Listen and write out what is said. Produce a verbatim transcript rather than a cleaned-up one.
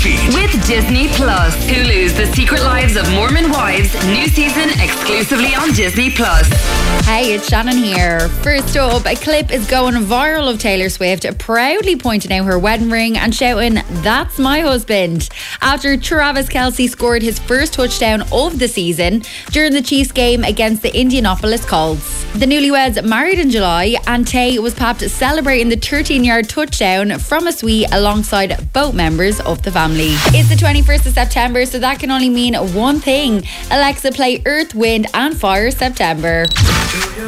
feed. With Disney Plus, Hulu's The Secret Lives of Mormon Wives, new season exclusively on Disney Plus. Hey, it's Shannon here. First up, a clip is going viral of Taylor Swift proudly pointing out her wedding ring and shouting, "That's my husband," after Travis Kelce scored his first touchdown of the season during the Chiefs game against the Indianapolis Colts. The newlyweds married in July, and Tay was papped celebrating the thirteen-yard touchdown from a suite alongside both members of the family. It's the twenty-first of September, so that can only mean one thing. Alexa, play Earth, Wind and Fire September.